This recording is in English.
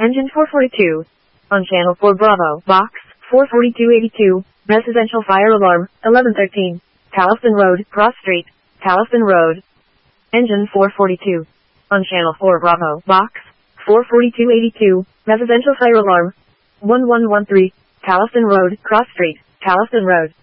Engine 442. On channel 4 Bravo, box 44282, residential fire alarm, 1113. Towson Road, Cross Street, Towson Road. Engine 442. On channel 4 Bravo, box 44282, residential fire alarm, 1113. Towson Road, Cross Street, Towson Road.